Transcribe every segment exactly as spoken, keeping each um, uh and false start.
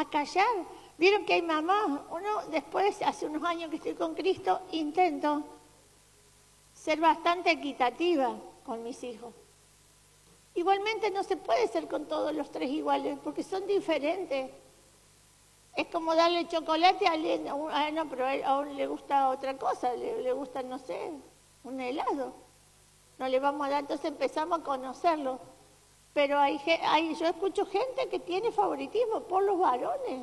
callar. Vieron que hay mamás, uno después, hace unos años que estoy con Cristo, intento ser bastante equitativa con mis hijos. Igualmente no se puede ser con todos los tres iguales, porque son diferentes. Es como darle chocolate a alguien, ah, no, pero a uno le gusta otra cosa, le, le gusta, no sé, un helado. No le vamos a dar, entonces empezamos a conocerlo. Pero hay, hay, yo escucho gente que tiene favoritismo por los varones.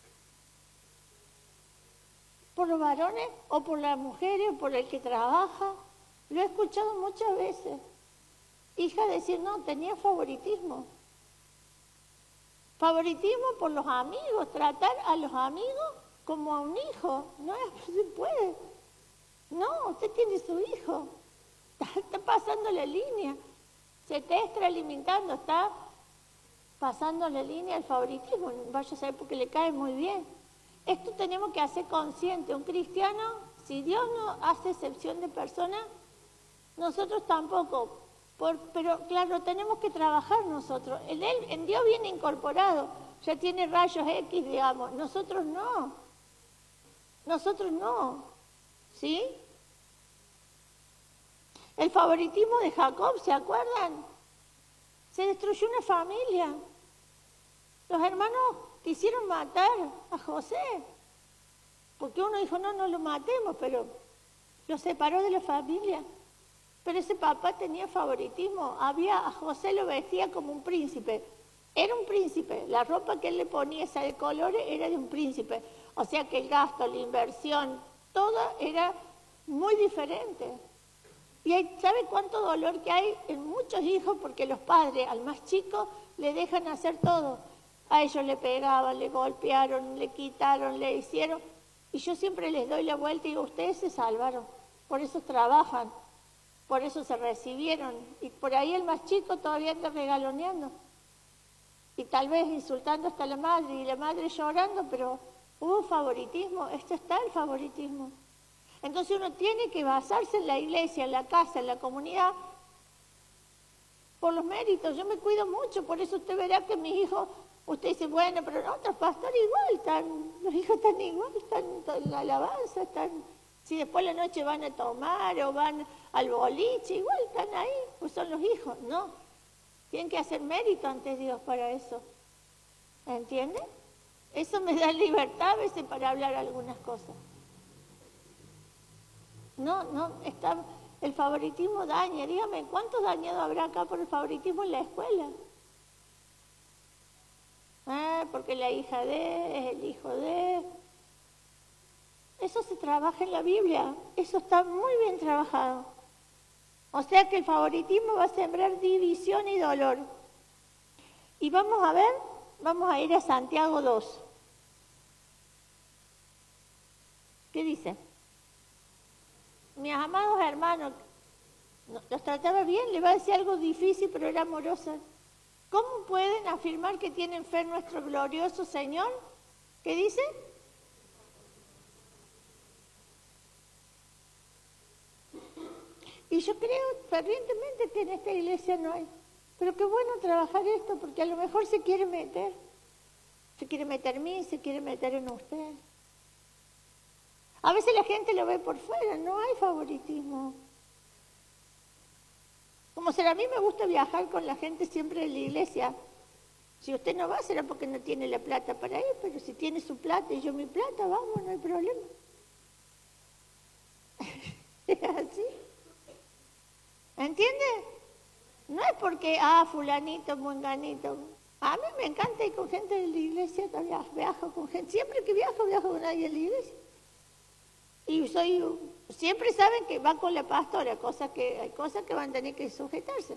Por los varones o por las mujeres o por el que trabaja. Lo he escuchado muchas veces. Hija decir, no, tenía favoritismo. Favoritismo por los amigos, tratar a los amigos como a un hijo. No se puede. No, usted tiene su hijo. Está, está pasando la línea. Se está extralimitando, está pasando la línea del favoritismo. Vaya a saber porque le cae muy bien. Esto tenemos que hacer consciente. Un cristiano, si Dios no hace excepción de persona, nosotros tampoco. Por, pero claro, tenemos que trabajar nosotros. En, él, en Dios viene incorporado, ya tiene rayos X, digamos. Nosotros no. Nosotros no. ¿Sí? El favoritismo de Jacob, ¿se acuerdan? Se destruyó una familia. Los hermanos quisieron matar a José. Porque uno dijo, no, no lo matemos, pero lo separó de la familia. Pero ese papá tenía favoritismo. Había, a José lo vestía como un príncipe. Era un príncipe. La ropa que él le ponía, esa de colores, era de un príncipe. O sea que el gasto, la inversión, todo era muy diferente. Y hay, ¿sabe cuánto dolor que hay en muchos hijos? Porque los padres al más chico le dejan hacer todo. A ellos le pegaban, le golpearon, le quitaron, le hicieron. Y yo siempre les doy la vuelta y digo, ustedes se salvaron. Por eso trabajan. Por eso se recibieron. Y por ahí el más chico todavía anda regaloneando. Y tal vez insultando hasta la madre. Y la madre llorando, pero hubo favoritismo. Esto está el favoritismo. Entonces uno tiene que basarse en la iglesia, en la casa, en la comunidad, por los méritos. Yo me cuido mucho, por eso usted verá que mis hijos, usted dice, bueno, pero otros pastores igual, están, los hijos están igual, están en la alabanza, están, si después la noche van a tomar o van al boliche, igual están ahí, pues son los hijos. No, tienen que hacer mérito ante Dios para eso. ¿Entiende? Eso me da libertad a veces para hablar algunas cosas. No, no, está, el favoritismo daña. Dígame, ¿cuántos dañados habrá acá por el favoritismo en la escuela? Ah, porque la hija de, es el hijo de... Eso se trabaja en la Biblia, eso está muy bien trabajado. O sea que el favoritismo va a sembrar división y dolor. Y vamos a ver, vamos a ir a Santiago dos. ¿Qué dice? Mis amados hermanos, los trataba bien, le va a decir algo difícil, pero era amorosa. ¿Cómo pueden afirmar que tienen fe en nuestro glorioso Señor? ¿Qué dice? Y yo creo fervientemente que en esta iglesia no hay. Pero qué bueno trabajar esto, porque a lo mejor se quiere meter. Se quiere meter en mí, se quiere meter en usted. A veces la gente lo ve por fuera, no hay favoritismo. Como será, a mí me gusta viajar con la gente siempre en la iglesia. Si usted no va, será porque no tiene la plata para ir, pero si tiene su plata y yo mi plata, vamos, no hay problema. ¿Es así? ¿Entiende? No es porque, ah, fulanito, munganito. A mí me encanta ir con gente de la iglesia, todavía viajo con gente. Siempre que viajo, viajo con nadie en la iglesia. Y soy, siempre saben que va con la pastora, cosas que, hay cosas que van a tener que sujetarse.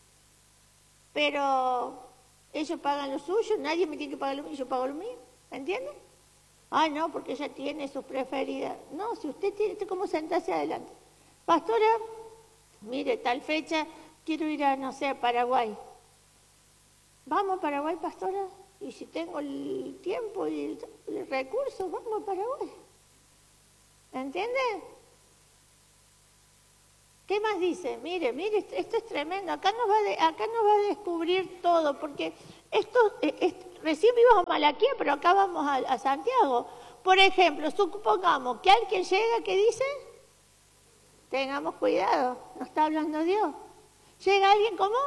Pero ellos pagan lo suyo, nadie me tiene que pagar lo mío, yo pago lo mío, ¿entienden? Ay, no, porque ella tiene sus preferidas. No, si usted tiene, usted como sentarse adelante. Pastora, mire, tal fecha, quiero ir a, no sé, a Paraguay. Vamos a Paraguay, pastora, y si tengo el tiempo y el, el recurso, vamos a Paraguay. ¿Entiende? ¿Qué más dice? Mire, mire, esto es tremendo. Acá nos va, de, acá nos va a descubrir todo, porque esto, es, recién vimos a Malaquía, pero acá vamos a, a Santiago. Por ejemplo, supongamos que alguien llega que dice, tengamos cuidado, no está hablando Dios. Llega alguien como,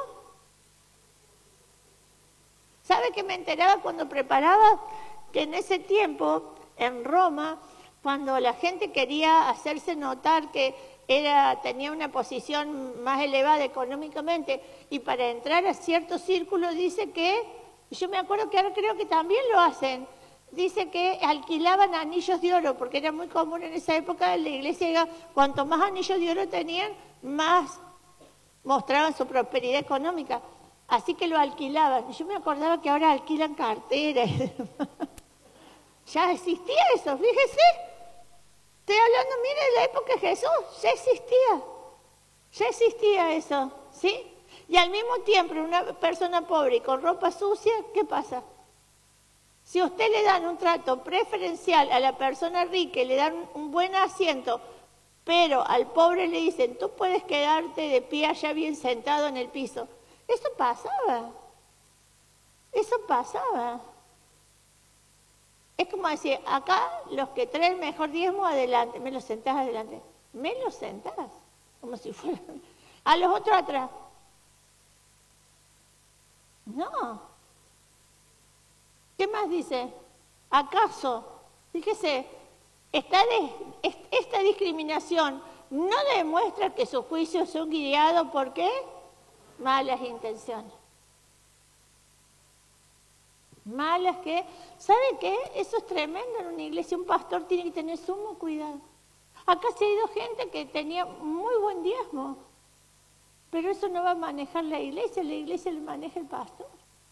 ¿sabe que me enteraba cuando preparaba? Que en ese tiempo, en Roma, cuando la gente quería hacerse notar que era, tenía una posición más elevada económicamente, y para entrar a ciertos círculos dice que, yo me acuerdo que ahora creo que también lo hacen, dice que alquilaban anillos de oro, porque era muy común en esa época en la iglesia, cuanto más anillos de oro tenían, más mostraban su prosperidad económica. Así que lo alquilaban. Yo me acordaba que ahora alquilan carteras. Ya existía eso, fíjese. Estoy hablando, mire, de la época de Jesús, ya existía. Ya existía eso, ¿sí? Y al mismo tiempo, una persona pobre y con ropa sucia, ¿qué pasa? Si a usted le dan un trato preferencial a la persona rica y le dan un buen asiento, pero al pobre le dicen, tú puedes quedarte de pie allá bien sentado en el piso. Eso pasaba. Eso pasaba. Es como decir, acá los que traen mejor diezmo, adelante. Me lo sentás adelante. Me lo sentás. Como si fuera... A los otros atrás. No. ¿Qué más dice? ¿Acaso? Fíjese, esta, de, esta discriminación no demuestra que sus juicios son guiados por qué? Malas intenciones. Malas que... ¿Sabe qué? Eso es tremendo en una iglesia. Un pastor tiene que tener sumo cuidado. Acá se ha ido gente que tenía muy buen diezmo, pero eso no va a manejar la iglesia, la iglesia le maneja el pastor.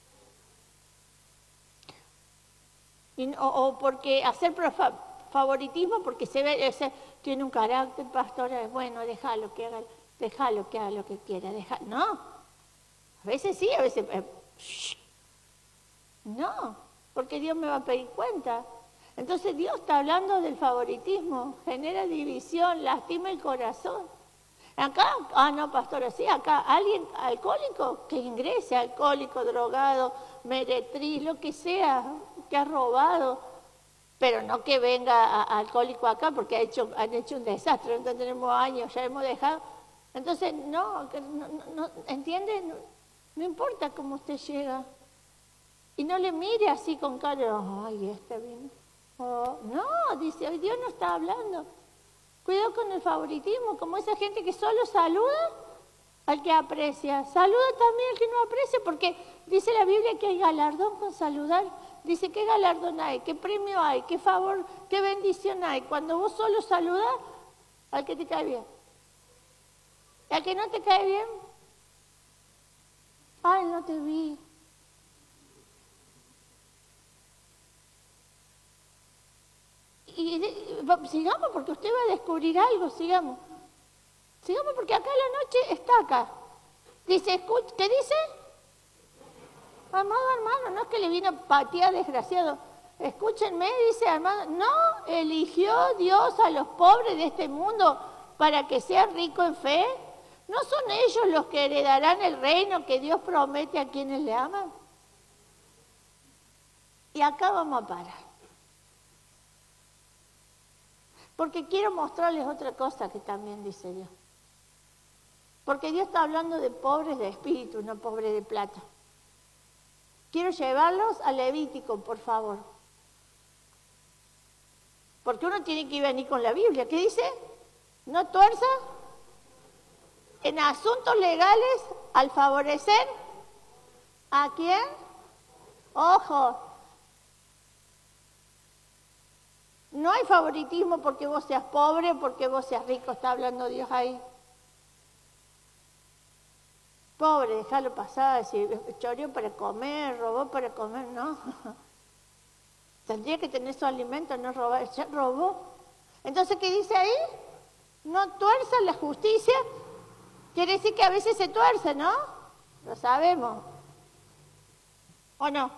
Y, o, o porque hacer favoritismo porque se ve, ese, tiene un carácter pastoral, bueno, déjalo que haga, déjalo que haga lo que quiera, deja, no. A veces sí, a veces eh, shh, no, porque Dios me va a pedir cuenta. Entonces Dios está hablando del favoritismo, genera división, lastima el corazón. Acá, ah no, pastora, sí, acá alguien alcohólico que ingrese, alcohólico, drogado, meretriz, lo que sea, que ha robado, pero no que venga a, a alcohólico acá porque ha hecho, han hecho un desastre, entonces tenemos años, ya hemos dejado. Entonces, no, no, no ¿entiende? No, no importa cómo usted llega. Y no le mire así con cara, ay, este vino. Oh, no, dice, hoy Dios no está hablando. Cuidado con el favoritismo, como esa gente que solo saluda al que aprecia. Saluda también al que no aprecia, porque dice la Biblia que hay galardón con saludar. Dice, ¿qué galardón hay? ¿Qué premio hay? ¿Qué favor? ¿Qué bendición hay? Cuando vos solo saludás al que te cae bien. ¿Y al que no te cae bien? Ay, no te vi. Y, y sigamos porque usted va a descubrir algo, sigamos. Sigamos porque acá la noche está acá. Dice, ¿qué dice? Amado hermano, no es que le vino a patear desgraciado. Escúchenme, dice hermano, ¿no eligió Dios a los pobres de este mundo para que sean ricos en fe? ¿No son ellos los que heredarán el reino que Dios promete a quienes le aman? Y acá vamos a parar. Porque quiero mostrarles otra cosa que también dice Dios. Porque Dios está hablando de pobres de espíritu, no pobres de plata. Quiero llevarlos a Levítico, por favor. Porque uno tiene que venir con la Biblia. ¿Qué dice? No tuerza en asuntos legales al favorecer ¿a quién? Ojo. No hay favoritismo porque vos seas pobre o porque vos seas rico, está hablando Dios ahí. Pobre, déjalo pasar, si choreó para comer, robó para comer, no. Tendría que tener su alimento, no robar, ya robó. Entonces, ¿qué dice ahí? No tuerza la justicia, quiere decir que a veces se tuerce, ¿no? Lo sabemos. ¿O no?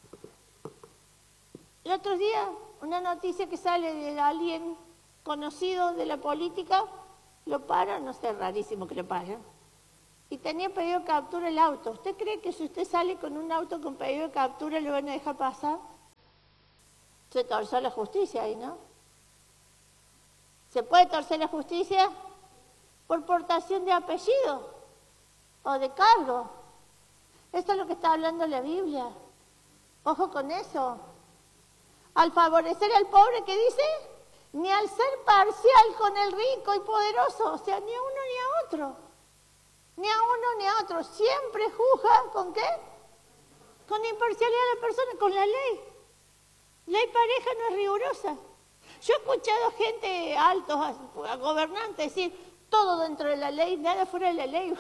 El otro día, una noticia que sale de alguien conocido de la política, lo paran, no sé, rarísimo que lo paren. y tenía pedido de captura el auto. ¿Usted cree que si usted sale con un auto con pedido de captura lo van a dejar pasar? Se torció la justicia ahí, ¿no? ¿Se puede torcer la justicia? Por portación de apellido o de cargo. Esto es lo que está hablando la Biblia. Ojo con eso. Al favorecer al pobre, ¿qué dice? Ni al ser parcial con el rico y poderoso. O sea, ni a uno ni a otro. Ni a uno ni a otro. Siempre juzga, ¿con qué? Con imparcialidad a la persona, con la ley. Ley pareja no es rigurosa. Yo he escuchado gente altos, a gobernantes, decir todo dentro de la ley, nada fuera de la ley.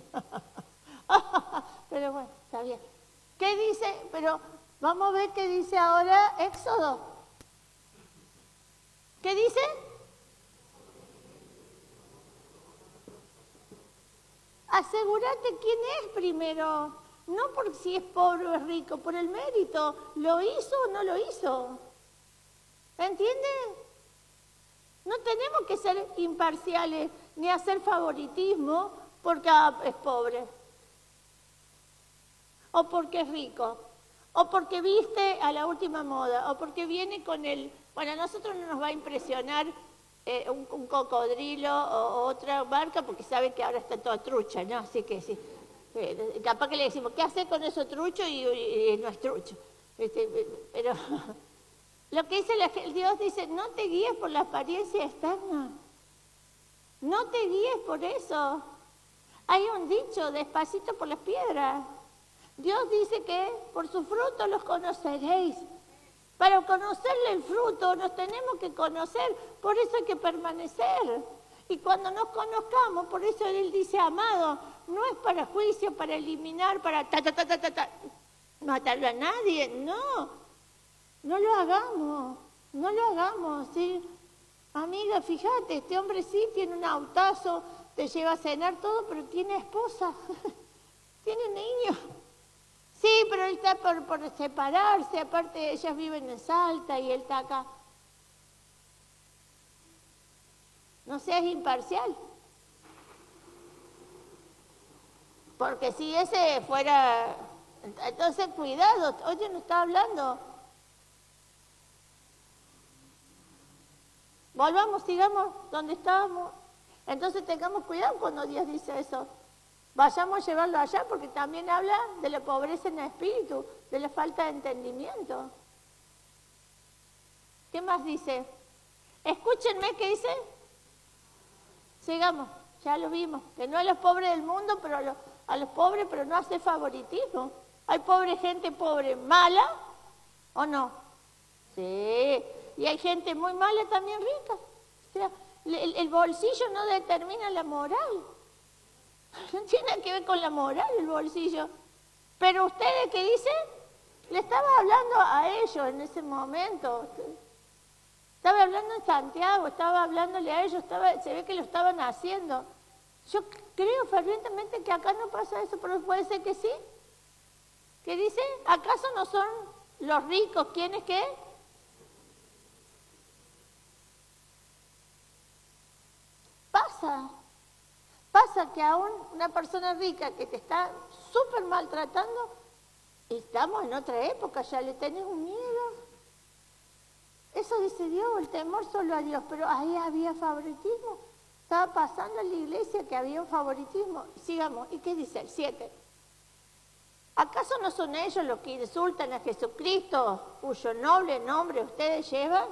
Pero bueno, está bien. ¿Qué dice? Pero vamos a ver qué dice ahora Éxodo. ¿Qué dice? Asegúrate quién es primero. No por si es pobre o es rico, por el mérito. ¿Lo hizo o no lo hizo? ¿Entienden? No tenemos que ser imparciales ni hacer favoritismo porque es pobre, o porque es rico, o porque viste a la última moda, o porque viene con el... Bueno, a nosotros no nos va a impresionar eh, un, un cocodrilo o, o otra marca porque sabe que ahora está toda trucha, ¿no? Así que sí, eh, capaz que le decimos, ¿qué hace con eso trucho? Y, y, y no es trucho. Este, pero... Lo que dice la, Dios dice, no te guíes por la apariencia externa. No te guíes por eso. Hay un dicho, despacito por las piedras. Dios dice que por su fruto los conoceréis. Para conocerle el fruto nos tenemos que conocer, por eso hay que permanecer. Y cuando nos conozcamos, por eso Él dice, amado, no es para juicio, para eliminar, para ta, ta, ta, ta, ta, ta, matarlo a nadie, no. No lo hagamos, no lo hagamos, ¿sí? Amiga, fíjate, este hombre sí tiene un autazo, te lleva a cenar todo, pero tiene esposa, tiene niños. Sí, pero él está por, por separarse, aparte ellas viven en Salta y él está acá. No seas imparcial. Porque si ese fuera... Entonces, cuidado, oye, no está hablando... Volvamos, sigamos donde estábamos. Entonces tengamos cuidado cuando Dios dice eso. Vayamos a llevarlo allá porque también habla de la pobreza en el espíritu, de la falta de entendimiento. ¿Qué más dice? Escúchenme, ¿qué dice? Sigamos, ya lo vimos. Que no a los pobres del mundo, pero a los, a los pobres, pero no hace favoritismo. ¿Hay pobre gente pobre mala o no? Sí. Y hay gente muy mala también rica. O sea, el, el bolsillo no determina la moral. No tiene nada que ver con la moral el bolsillo. Pero ustedes, ¿qué dicen? Le estaba hablando a ellos en ese momento. Estaba hablando en Santiago, estaba hablándole a ellos, estaba, se ve que lo estaban haciendo. Yo creo fervientemente que acá no pasa eso, pero puede ser que sí. ¿Qué dice? ¿Acaso no son los ricos quienes qué? Pasa, pasa que aún una persona rica que te está súper maltratando, estamos en otra época, ya le tenés un miedo. Eso dice Dios, el temor solo a Dios, pero ahí había favoritismo. Estaba pasando en la iglesia que había un favoritismo. Sigamos, ¿y qué dice el siete? ¿Acaso no son ellos los que insultan a Jesucristo, cuyo noble nombre ustedes llevan?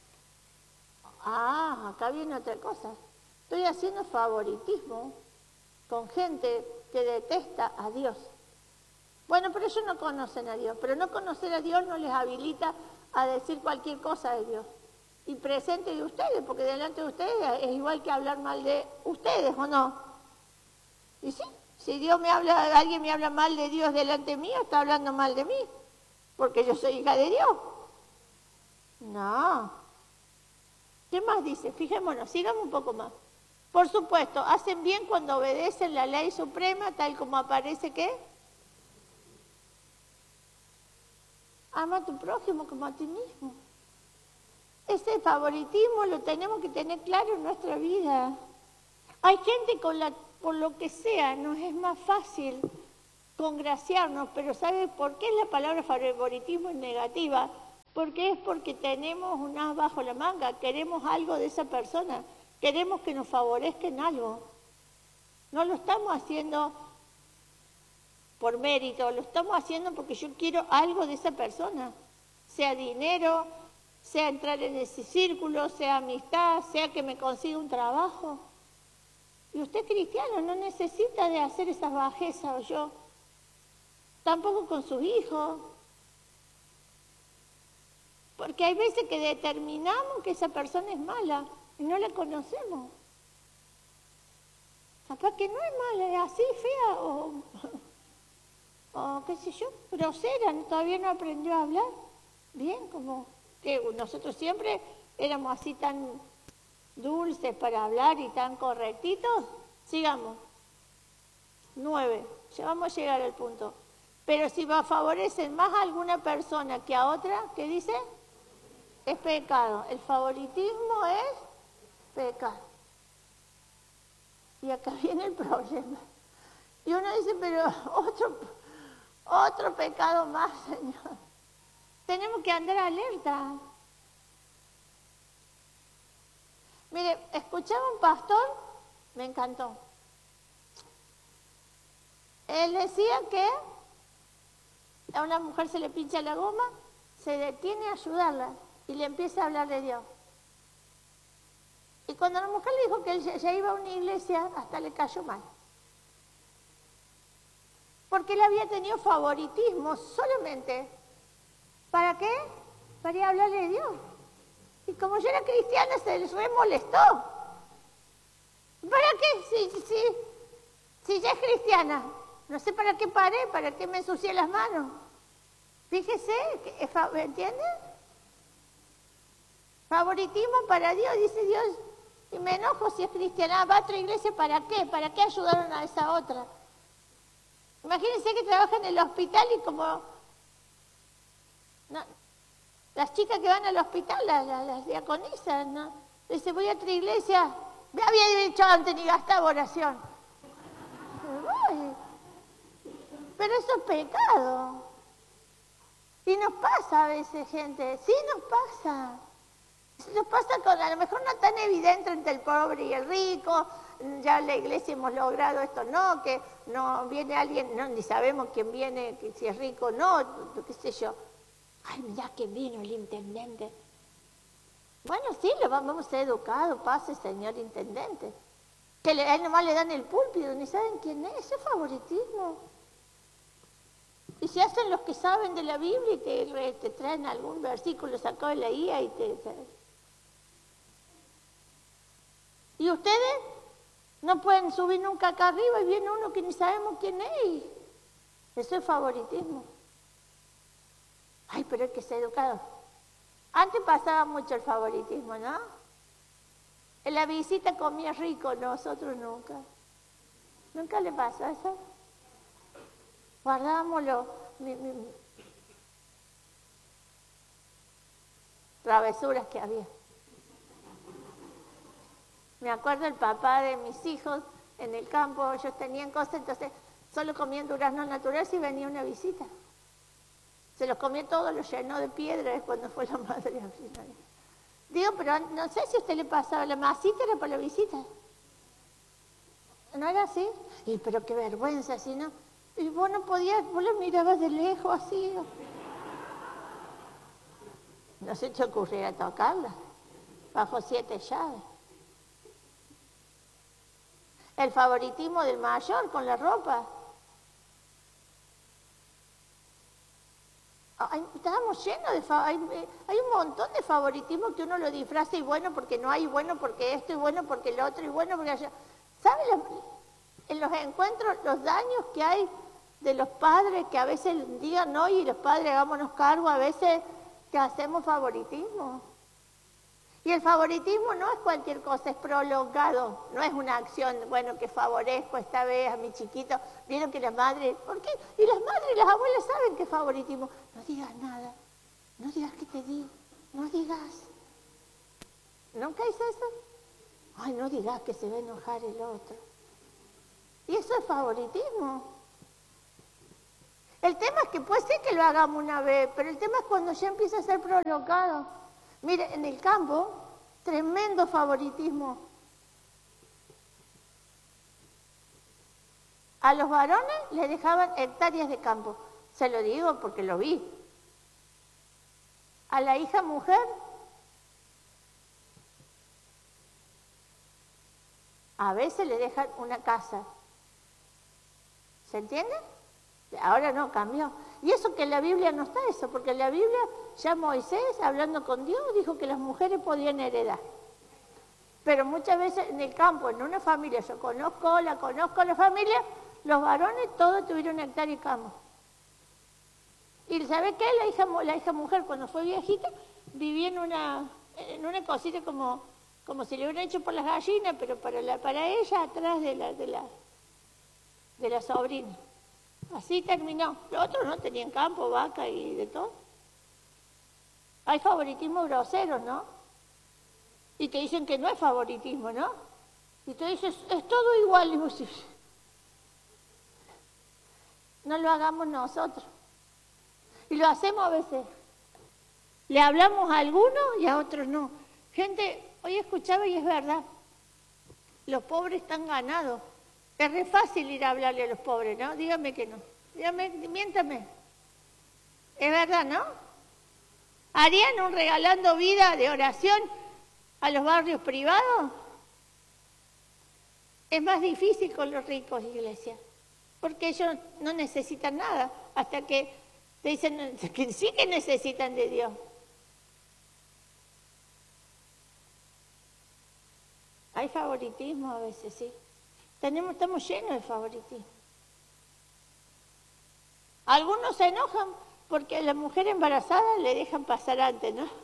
Ah, acá viene otra cosa. Estoy haciendo favoritismo con gente que detesta a Dios. Bueno, pero ellos no conocen a Dios, pero no conocer a Dios no les habilita a decir cualquier cosa de Dios. Y presente de ustedes, porque delante de ustedes es igual que hablar mal de ustedes, ¿o no? Y sí, si Dios me habla, alguien me habla mal de Dios delante mío, está hablando mal de mí, porque yo soy hija de Dios. No. ¿Qué más dice? Fijémonos, sigamos un poco más. Por supuesto, hacen bien cuando obedecen la ley suprema, tal como aparece, ¿qué? Ama a tu prójimo como a ti mismo. Ese favoritismo lo tenemos que tener claro en nuestra vida. Hay gente con la por lo que sea, nos es más fácil congraciarnos, pero ¿sabe por qué la palabra favoritismo es negativa? Porque es porque tenemos un as bajo la manga, queremos algo de esa persona, queremos que nos favorezca en algo. No lo estamos haciendo por mérito, lo estamos haciendo porque yo quiero algo de esa persona, sea dinero, sea entrar en ese círculo, sea amistad, sea que me consiga un trabajo. Y usted cristiano no necesita de hacer esas bajezas, o yo, tampoco con sus hijos. Porque hay veces que determinamos que esa persona es mala y no la conocemos. Capaz que no es mala, es así, fea o, o qué sé yo, grosera, todavía no aprendió a hablar. Bien, como que nosotros siempre éramos así tan dulces para hablar y tan correctitos. Sigamos. Nueve, ya vamos a llegar al punto. Pero si va a favorecer más a alguna persona que a otra, ¿qué dice? Es pecado. El favoritismo es pecado. Y acá viene el problema. Y uno dice, pero otro, otro pecado más, Señor. Tenemos que andar alerta. Mire, escuchaba un pastor, me encantó. Él decía que a una mujer se le pincha la goma, se detiene a ayudarla y le empieza a hablar de Dios. Y cuando la mujer le dijo que él ya, ya iba a una iglesia, hasta le cayó mal. Porque él había tenido favoritismo solamente. ¿Para qué? Para ir a hablarle de Dios. Y como yo era cristiana, se les re molestó. ¿Para qué? Si, si, si ya es cristiana. No sé para qué paré, para qué me ensucié las manos. Fíjese, ¿me entiende? Favoritismo para Dios, dice Dios. Y me enojo si es cristiana. ¿Va a otra iglesia para qué? ¿Para qué ayudaron a esa otra? Imagínense que trabaja en el hospital y como... No, las chicas que van al hospital, las, las, las diaconisas, ¿no? Dice, voy a otra iglesia. Me había dicho antes, ni gastaba oración. Voy. Pero eso es pecado. Y nos pasa a veces, gente. Sí nos pasa. Nos pasa con, a lo mejor no tan evidente entre el pobre y el rico. Ya en la iglesia hemos logrado esto, no, que no viene alguien, no, ni sabemos quién viene, que si es rico o no, qué sé yo. Ay, mirá que vino el intendente. Bueno, sí, lo vamos a ser educados, pase, señor intendente. Que le, a él nomás le dan el púlpito, ni saben quién es, ese es favoritismo. Y se hacen los que saben de la Biblia y te, te traen algún versículo sacado de la I A y te... ¿Y ustedes? No pueden subir nunca acá arriba y viene uno que ni sabemos quién es. Eso es favoritismo. Ay, pero hay que ser educado. Antes pasaba mucho el favoritismo, ¿no? En la visita comía rico, nosotros nunca. ¿Nunca le pasó eso? Guardábamos los mi, mi, travesuras que había. Me acuerdo el papá de mis hijos en el campo, ellos tenían cosas, entonces solo comían duraznos naturales y venía una visita. Se los comió todos, los llenó de piedras cuando fue la madre al final. Digo, pero no sé si a usted le pasaba, la masita era para la visita. ¿No era así? Y pero qué vergüenza, si no. Y vos no podías, vos lo mirabas de lejos así. No se te ocurriera tocarla. Bajo siete llaves. El favoritismo del mayor con la ropa. Ay, estábamos llenos de... Hay, hay un montón de favoritismo que uno lo disfraza y bueno porque no hay, bueno porque esto y bueno porque lo otro y bueno porque allá. ¿Saben en los encuentros los daños que hay de los padres que a veces digan no y los padres hagámonos cargo a veces que hacemos favoritismo? Y el favoritismo no es cualquier cosa, es prolongado, no es una acción, bueno, que favorezco esta vez a mi chiquito. Vieron que las madres, ¿por qué? Y las madres y las abuelas saben que es favoritismo. No digas nada, no digas que te digo, no digas. ¿Nunca hice eso? Ay, no digas que se va a enojar el otro. Y eso es favoritismo. El tema es que puede ser que lo hagamos una vez, pero el tema es cuando ya empieza a ser prolongado. Mire, en el campo, tremendo favoritismo. A los varones les dejaban hectáreas de campo. Se lo digo porque lo vi. A la hija mujer, a veces le dejan una casa. ¿Se entiende? Ahora no, cambió. Y eso que en la Biblia no está eso, porque en la Biblia ya Moisés, hablando con Dios, dijo que las mujeres podían heredar. Pero muchas veces en el campo, en una familia, yo conozco, la conozco la familia, los varones todos tuvieron hectárea y campo. Y ¿sabe qué? La hija, la hija mujer, cuando fue viejita, vivía en una, en una cosita como, como si le hubieran hecho por las gallinas, pero para, la, para ella atrás de la, de la, de la sobrina. Así terminó. Los otros no tenían campo, vaca y de todo. Hay favoritismo grosero, ¿no? Y te dicen que no es favoritismo, ¿no? Y te dices, es todo igual. Y vos dices, no lo hagamos nosotros. Y lo hacemos a veces. Le hablamos a algunos y a otros no. Gente, hoy escuchaba y es verdad. Los pobres están ganados. Es re fácil ir a hablarle a los pobres, ¿no? Dígame que no. Dígame, miéntame. Es verdad, ¿no? ¿Harían un regalando vida de oración a los barrios privados? Es más difícil con los ricos, iglesia. Porque ellos no necesitan nada. Hasta que te dicen que sí que necesitan de Dios. Hay favoritismo a veces, sí. Tenemos, estamos llenos de favoritismo. Algunos se enojan porque a la mujer embarazada le dejan pasar antes, ¿no?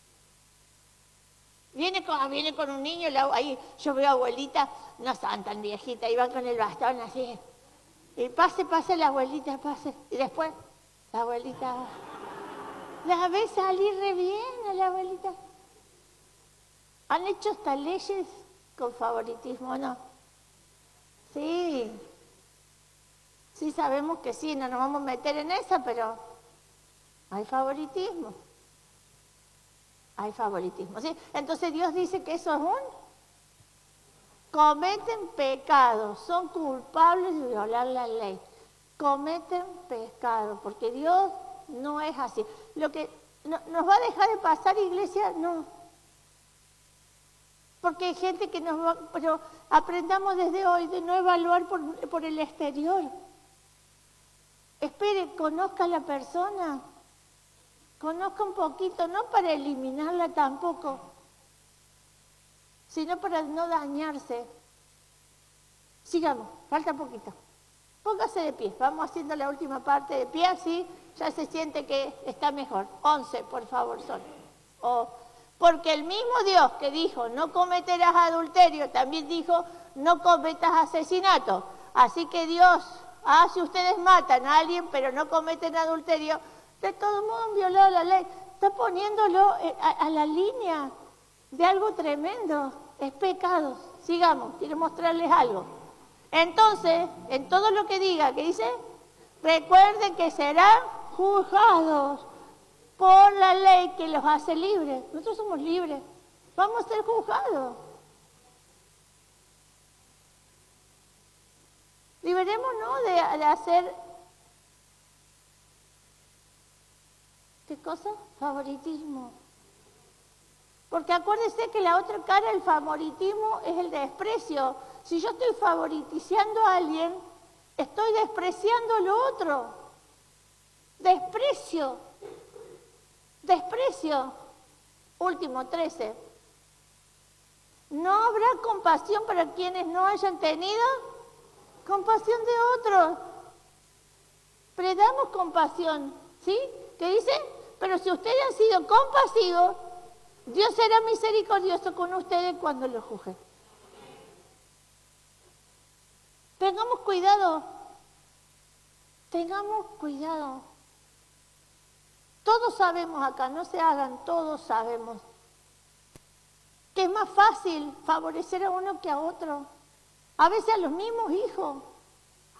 Viene con, viene con un niño, la, ahí yo veo a abuelita, no son tan viejitas, y van con el bastón así. Y pase, pase la abuelita, pase. Y después, la abuelita, la ve salir re bien a la abuelita. Han hecho hasta leyes con favoritismo, ¿no? Sí, sí sabemos que sí, no nos vamos a meter en esa, pero hay favoritismo. Hay favoritismo, ¿sí? Entonces Dios dice que eso es un... Cometen pecado, son culpables de violar la ley. Cometen pecado, porque Dios no es así. Lo que no, nos va a dejar de pasar, iglesia, no. Porque hay gente que nos va... Pero aprendamos desde hoy de no evaluar por, por el exterior. Espere, conozca a la persona. Conozca un poquito, no para eliminarla tampoco, sino para no dañarse. Sigamos, falta poquito. Póngase de pie, vamos haciendo la última parte de pie, así ya se siente que está mejor. Once, por favor, son. O, porque el mismo Dios que dijo, no cometerás adulterio, también dijo, no cometas asesinato. Así que Dios, ah, si ustedes matan a alguien, pero no cometen adulterio, de todo modo han violado la ley. Está poniéndolo a, a la línea de algo tremendo. Es pecado. Sigamos, quiero mostrarles algo. Entonces, en todo lo que diga, ¿qué dice? Recuerden que serán juzgados por la ley que los hace libres. Nosotros somos libres. Vamos a ser juzgados. Liberémonos de, de hacer... ¿Qué cosa? Favoritismo. Porque acuérdese que la otra cara del favoritismo es el desprecio. Si yo estoy favoritizando a alguien, estoy despreciando lo otro. Desprecio. Desprecio. Último, trece. No habrá compasión para quienes no hayan tenido compasión de otros. Predamos compasión, ¿sí? ¿Qué dice? Pero si ustedes han sido compasivos, Dios será misericordioso con ustedes cuando los juzgue. Tengamos cuidado. Tengamos cuidado. Todos sabemos acá, no se hagan, todos sabemos que es más fácil favorecer a uno que a otro. A veces a los mismos hijos.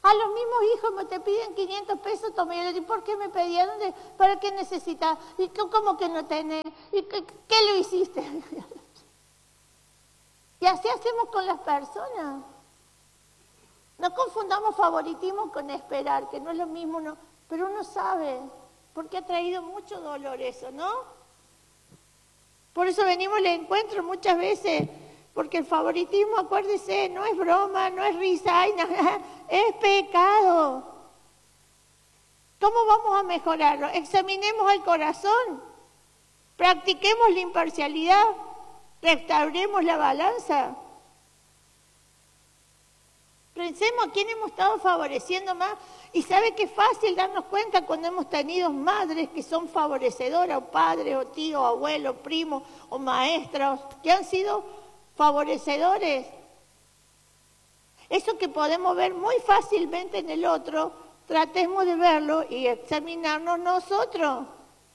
A los mismos hijos me te piden quinientos pesos, tome, ¿y por qué me pedían? ¿Para qué necesitas? ¿Y cómo que no tenés? ¿Y qué, qué lo hiciste? Y así hacemos con las personas. No confundamos favoritismo con esperar, que no es lo mismo, no, pero uno sabe, porque ha traído mucho dolor eso, ¿no? Por eso venimos al encuentro muchas veces, porque el favoritismo, acuérdese, no es broma, no es risa, ay, no, es pecado. ¿Cómo vamos a mejorarlo? Examinemos el corazón, practiquemos la imparcialidad, restauremos la balanza. Pensemos a quién hemos estado favoreciendo más. Y sabe que es fácil darnos cuenta cuando hemos tenido madres que son favorecedoras, o padres, o tíos, abuelos, primos, o maestros, que han sido favorecedores. Eso que podemos ver muy fácilmente en el otro, tratemos de verlo y examinarnos nosotros.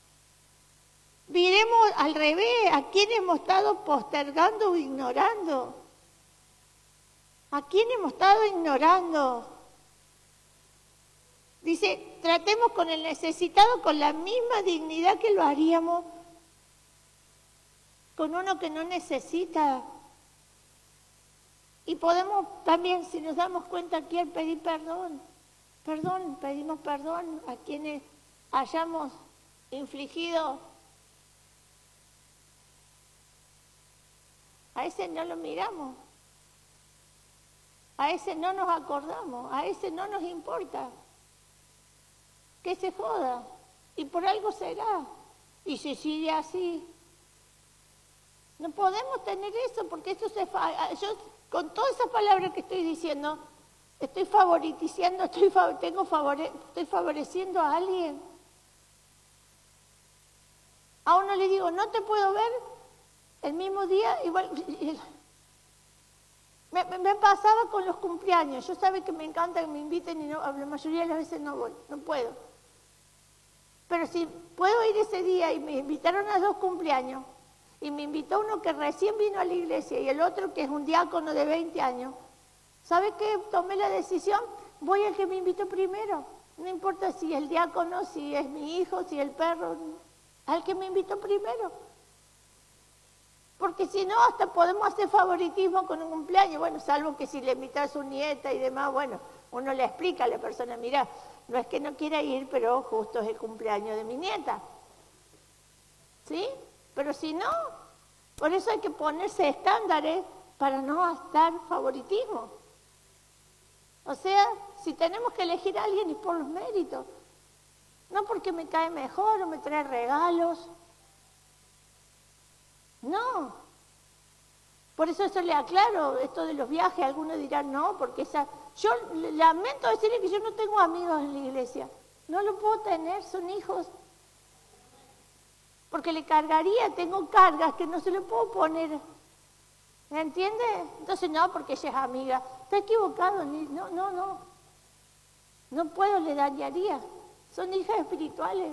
Miremos al revés, a quién hemos estado postergando o ignorando. ¿A quién hemos estado ignorando? Dice, tratemos con el necesitado con la misma dignidad que lo haríamos con uno que no necesita. Y podemos también, si nos damos cuenta aquí, al pedir perdón. Perdón, pedimos perdón a quienes hayamos infligido. A ese no lo miramos. A ese no nos acordamos. A ese no nos importa. Que se joda. Y por algo será. Y si sigue así. No podemos tener eso porque eso se... Fa yo, con todas esas palabras que estoy diciendo, estoy favoritizando, estoy, tengo favore estoy favoreciendo a alguien. A uno le digo, no te puedo ver el mismo día, igual... Me, me, me pasaba con los cumpleaños. Yo sabe que me encanta que me inviten y no, la mayoría de las veces no voy, no puedo. Pero si puedo ir ese día y me invitaron a dos cumpleaños, y me invitó uno que recién vino a la iglesia y el otro que es un diácono de veinte años, ¿sabe qué? Tomé la decisión, voy al que me invitó primero. No importa si es el diácono, si es mi hijo, si es el perro, al que me invitó primero. Porque si no, hasta podemos hacer favoritismo con un cumpleaños. Bueno, salvo que si le invita a su nieta y demás, bueno, uno le explica a la persona, mira, no es que no quiera ir, pero justo es el cumpleaños de mi nieta. ¿Sí? Pero si no, por eso hay que ponerse estándares para no estar favoritismo. O sea, si tenemos que elegir a alguien es por los méritos. No porque me cae mejor o me trae regalos. No. Por eso eso le aclaro, esto de los viajes, algunos dirán no, porque esa... Yo lamento decirle que yo no tengo amigos en la iglesia. No lo puedo tener, son hijos. Porque le cargaría, tengo cargas que no se le puedo poner. ¿Me entiende? Entonces no, porque ella es amiga. Está equivocado, no, no, no. No puedo, le dañaría. Son hijas espirituales.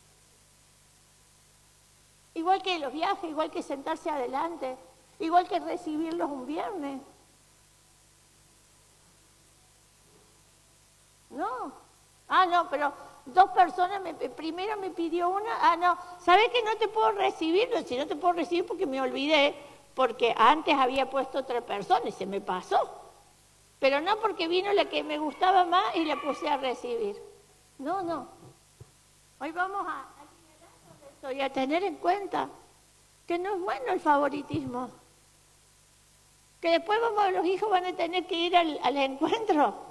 Igual que los viajes, igual que sentarse adelante, igual que recibirlos un viernes. No. Ah, no, pero dos personas, me, primero me pidió una, ah, no, ¿sabes que no te puedo recibir? No, si no te puedo recibir porque me olvidé, porque antes había puesto otra persona y se me pasó. Pero no porque vino la que me gustaba más y la puse a recibir. No, no. Hoy vamos a... y a tener en cuenta que no es bueno el favoritismo. Que después vamos, los hijos van a tener que ir al, al encuentro.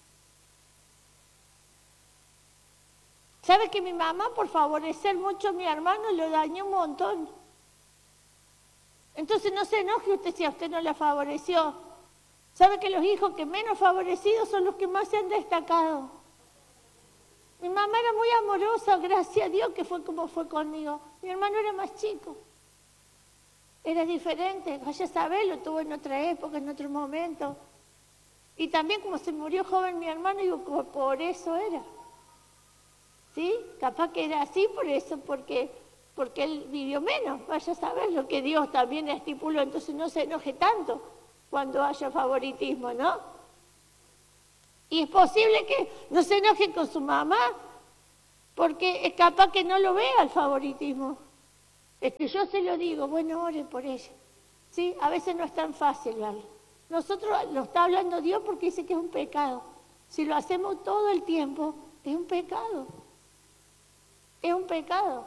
¿Sabe que mi mamá, por favorecer mucho a mi hermano, lo dañó un montón? Entonces no se enoje usted si a usted no la favoreció. ¿Sabe que los hijos que menos favorecidos son los que más se han destacado? Mi mamá era muy amorosa, gracias a Dios que fue como fue conmigo. Mi hermano era más chico. Era diferente, vaya a saber, lo tuvo en otra época, en otro momento. Y también como se murió joven mi hermano, digo, por eso era. ¿Sí? Capaz que era así por eso, porque, porque él vivió menos. Vaya a saber lo que Dios también estipuló, entonces no se enoje tanto cuando haya favoritismo, ¿no? Y es posible que no se enoje con su mamá, porque es capaz que no lo vea el favoritismo. Es que yo se lo digo, bueno, ore por ella. ¿Sí? A veces no es tan fácil verlo. Nosotros lo está hablando Dios porque dice que es un pecado. Si lo hacemos todo el tiempo, es un pecado. Es un pecado.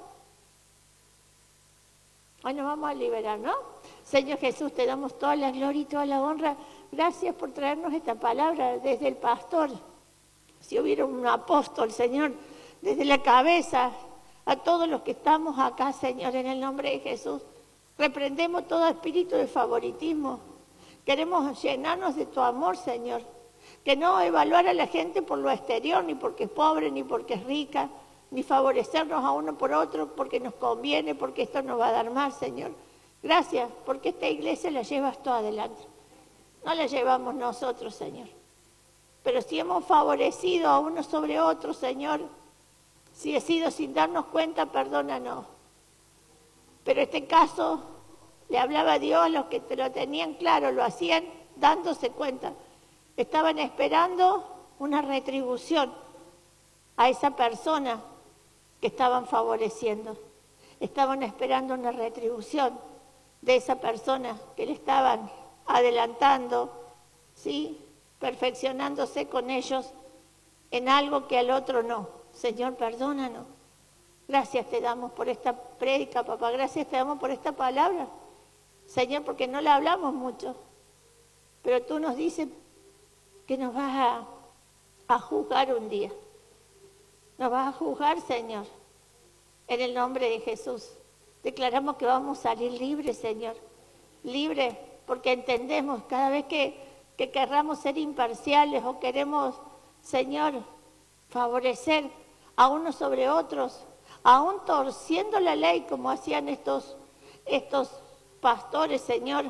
Hoy nos vamos a liberar, ¿no? Señor Jesús, te damos toda la gloria y toda la honra. Gracias por traernos esta palabra desde el pastor. Si hubiera un apóstol, Señor, desde la cabeza a todos los que estamos acá, Señor, en el nombre de Jesús. Reprendemos todo espíritu de favoritismo. Queremos llenarnos de tu amor, Señor. Que no evaluar a la gente por lo exterior, ni porque es pobre, ni porque es rica, ni favorecernos a uno por otro porque nos conviene, porque esto nos va a dar más, Señor. Gracias, porque esta iglesia la llevas tú adelante. No la llevamos nosotros, Señor. Pero si hemos favorecido a uno sobre otro, Señor, si he sido sin darnos cuenta, perdónanos. Pero este caso le hablaba a Dios a los que te lo tenían claro, lo hacían dándose cuenta. Estaban esperando una retribución a esa persona que estaban favoreciendo. Estaban esperando una retribución de esa persona que le estaban adelantando, ¿sí? Perfeccionándose con ellos en algo que al otro no. Señor, perdónanos. Gracias te damos por esta prédica, papá. Gracias te damos por esta palabra. Señor, porque no la hablamos mucho. Pero tú nos dices que nos vas a, a juzgar un día. Nos vas a juzgar, Señor. En el nombre de Jesús. Declaramos que vamos a salir libres, Señor. Libres porque entendemos cada vez que, que querramos ser imparciales o queremos, Señor, favorecer a unos sobre otros, aún torciendo la ley como hacían estos, estos pastores, Señor.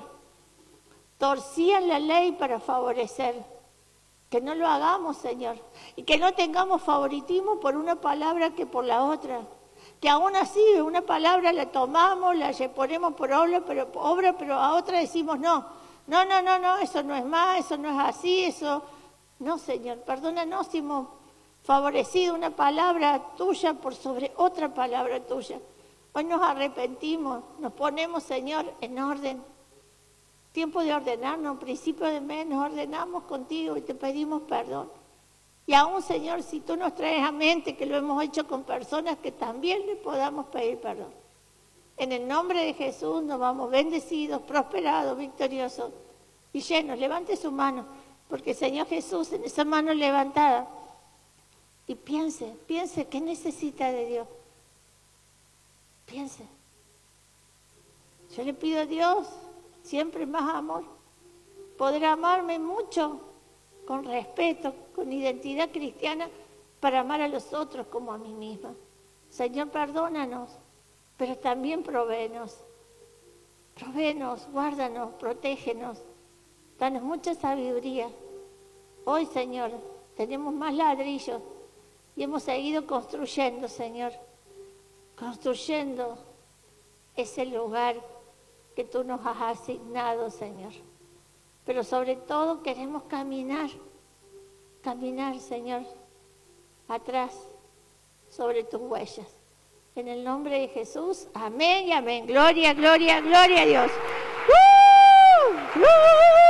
Torcían la ley para favorecer. Que no lo hagamos, Señor. Y que no tengamos favoritismo por una palabra que por la otra. Que aún así una palabra la tomamos, la ponemos por obra, pero, obra, pero a otra decimos no. No, no, no, no, eso no es más, eso no es así, eso... No, Señor, perdónanos si hemos favorecido una palabra tuya por sobre otra palabra tuya. Hoy nos arrepentimos, nos ponemos, Señor, en orden. Tiempo de ordenarnos, principio de mes, nos ordenamos contigo y te pedimos perdón. Y aún, Señor, si tú nos traes a mente que lo hemos hecho con personas, que también le podamos pedir perdón. En el nombre de Jesús nos vamos bendecidos, prosperados, victoriosos y llenos. Levante su mano, porque Señor Jesús, en esa mano levantada, y piense, piense qué necesita de Dios. Piense. Yo le pido a Dios siempre más amor, poder amarme mucho, con respeto, con identidad cristiana, para amar a los otros como a mí misma. Señor, perdónanos, pero también provéenos. Provéenos, guárdanos, protégenos, danos mucha sabiduría. Hoy, Señor, tenemos más ladrillos y hemos seguido construyendo, Señor, construyendo ese lugar que tú nos has asignado, Señor. Pero sobre todo queremos caminar, caminar, Señor, atrás sobre tus huellas. En el nombre de Jesús, amén y amén. Gloria, gloria, gloria a Dios. ¡Uh! ¡Uh!